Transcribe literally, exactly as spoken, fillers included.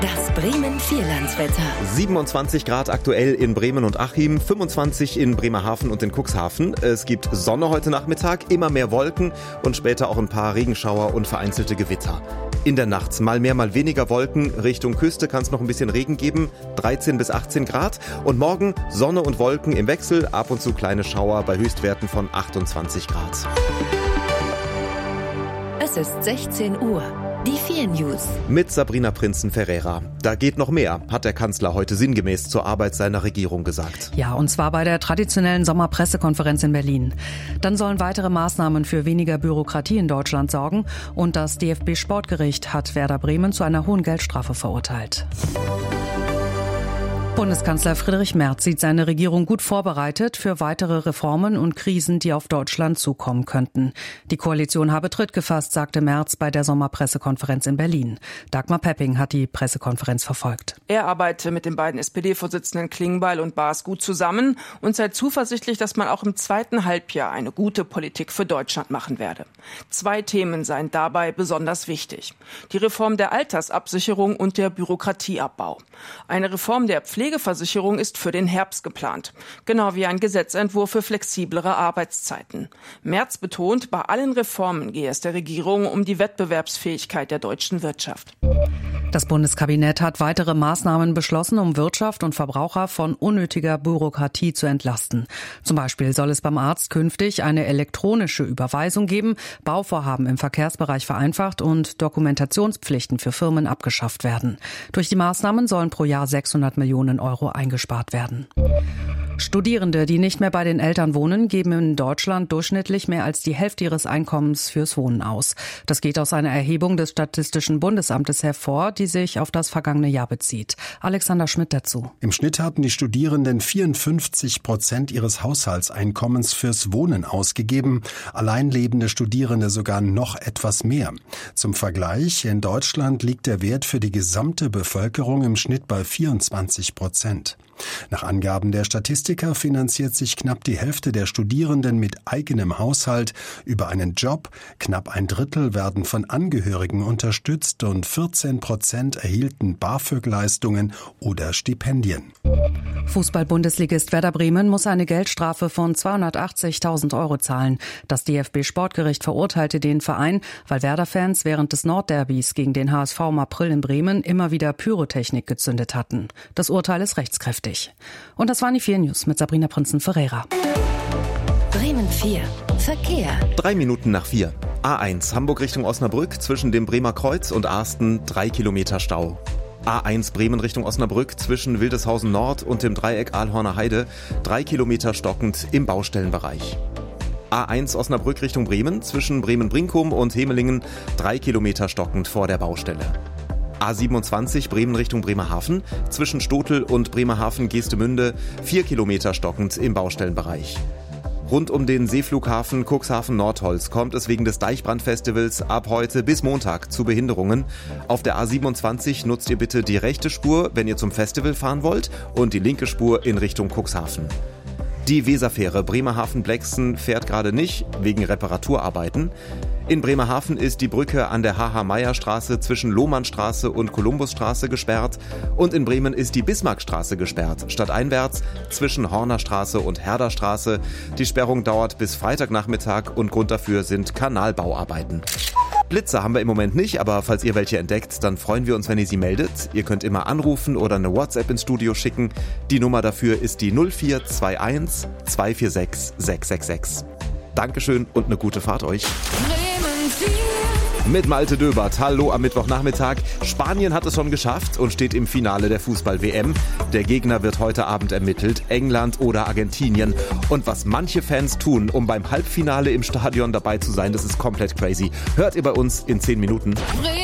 Das Bremen-Vierlandswetter. siebenundzwanzig Grad aktuell in Bremen und Achim, fünfundzwanzig in Bremerhaven und in Cuxhaven. Es gibt Sonne heute Nachmittag, immer mehr Wolken und später auch ein paar Regenschauer und vereinzelte Gewitter. In der Nacht mal mehr, mal weniger Wolken. Richtung Küste kann es noch ein bisschen Regen geben, dreizehn bis achtzehn Grad. Und morgen Sonne und Wolken im Wechsel, ab und zu kleine Schauer bei Höchstwerten von achtundzwanzig Grad. Es ist sechzehn Uhr. Die vier News. Mit Sabrina Prinzen-Ferreira. Da geht noch mehr, hat der Kanzler heute sinngemäß zur Arbeit seiner Regierung gesagt. Ja, und zwar bei der traditionellen Sommerpressekonferenz in Berlin. Dann sollen weitere Maßnahmen für weniger Bürokratie in Deutschland sorgen. Und das D F B-Sportgericht hat Werder Bremen zu einer hohen Geldstrafe verurteilt. Bundeskanzler Friedrich Merz sieht seine Regierung gut vorbereitet für weitere Reformen und Krisen, die auf Deutschland zukommen könnten. Die Koalition habe Tritt gefasst, sagte Merz bei der Sommerpressekonferenz in Berlin. Dagmar Pepping hat die Pressekonferenz verfolgt. Er arbeite mit den beiden S P D-Vorsitzenden Klingbeil und Baas gut zusammen und sei zuversichtlich, dass man auch im zweiten Halbjahr eine gute Politik für Deutschland machen werde. Zwei Themen seien dabei besonders wichtig: die Reform der Altersabsicherung und der Bürokratieabbau. Eine Reform der Pflegeversicherung ist für den Herbst geplant, genau wie ein Gesetzentwurf für flexiblere Arbeitszeiten. Merz betont, bei allen Reformen gehe es der Regierung um die Wettbewerbsfähigkeit der deutschen Wirtschaft. Das Bundeskabinett hat weitere Maßnahmen beschlossen, um Wirtschaft und Verbraucher von unnötiger Bürokratie zu entlasten. Zum Beispiel soll es beim Arzt künftig eine elektronische Überweisung geben, Bauvorhaben im Verkehrsbereich vereinfacht und Dokumentationspflichten für Firmen abgeschafft werden. Durch die Maßnahmen sollen pro Jahr sechshundert Millionen Euro eingespart werden. Studierende, die nicht mehr bei den Eltern wohnen, geben in Deutschland durchschnittlich mehr als die Hälfte ihres Einkommens fürs Wohnen aus. Das geht aus einer Erhebung des Statistischen Bundesamtes hervor, die sich auf das vergangene Jahr bezieht. Alexander Schmidt dazu. Im Schnitt hatten die Studierenden vierundfünfzig Prozent ihres Haushaltseinkommens fürs Wohnen ausgegeben. Alleinlebende Studierende sogar noch etwas mehr. Zum Vergleich, in Deutschland liegt der Wert für die gesamte Bevölkerung im Schnitt bei vierundzwanzig Prozent. Nach Angaben der Statistiker finanziert sich knapp die Hälfte der Studierenden mit eigenem Haushalt über einen Job. Knapp ein Drittel werden von Angehörigen unterstützt und vierzehn Prozent erhielten BAföG-Leistungen oder Stipendien. Fußball-Bundesligist Werder Bremen muss eine Geldstrafe von zweihundertachtzigtausend Euro zahlen. Das D F B-Sportgericht verurteilte den Verein, weil Werder-Fans während des Nordderbys gegen den H S V im April in Bremen immer wieder Pyrotechnik gezündet hatten. Das Urteil ist rechtskräftig. Und das waren die vier News mit Sabrina Prinzen-Ferreira. Bremen vier. Verkehr. Drei Minuten nach vier. A eins Hamburg Richtung Osnabrück zwischen dem Bremer Kreuz und Arsten, drei Kilometer Stau. A eins Bremen Richtung Osnabrück zwischen Wildeshausen Nord und dem Dreieck Ahlhorner Heide, drei Kilometer stockend im Baustellenbereich. A eins Osnabrück Richtung Bremen zwischen Bremen-Brinkum und Hemelingen, drei Kilometer stockend vor der Baustelle. A siebenundzwanzig Bremen Richtung Bremerhaven zwischen Stotel und Bremerhaven-Geestemünde, vier Kilometer stockend im Baustellenbereich. Rund um den Seeflughafen Cuxhaven-Nordholz kommt es wegen des Deichbrandfestivals ab heute bis Montag zu Behinderungen. Auf der A siebenundzwanzig nutzt ihr bitte die rechte Spur, wenn ihr zum Festival fahren wollt, und die linke Spur in Richtung Cuxhaven. Die Weserfähre Bremerhaven-Blexen fährt gerade nicht, wegen Reparaturarbeiten. In Bremerhaven ist die Brücke an der H H Meyer Straße zwischen Lohmannstraße und Kolumbusstraße gesperrt und in Bremen ist die Bismarckstraße gesperrt, stadteinwärts zwischen Hornerstraße und Herderstraße. Die Sperrung dauert bis Freitagnachmittag und Grund dafür sind Kanalbauarbeiten. Blitze haben wir im Moment nicht, aber falls ihr welche entdeckt, dann freuen wir uns, wenn ihr sie meldet. Ihr könnt immer anrufen oder eine WhatsApp ins Studio schicken. Die Nummer dafür ist die null vier zwei eins zwei vier sechs sechs sechs sechs. Dankeschön und eine gute Fahrt euch. Mit Malte Döbert. Hallo am Mittwochnachmittag. Spanien hat es schon geschafft und steht im Finale der Fußball-W M. Der Gegner wird heute Abend ermittelt, England oder Argentinien. Und was manche Fans tun, um beim Halbfinale im Stadion dabei zu sein, das ist komplett crazy. Hört ihr bei uns in zehn Minuten.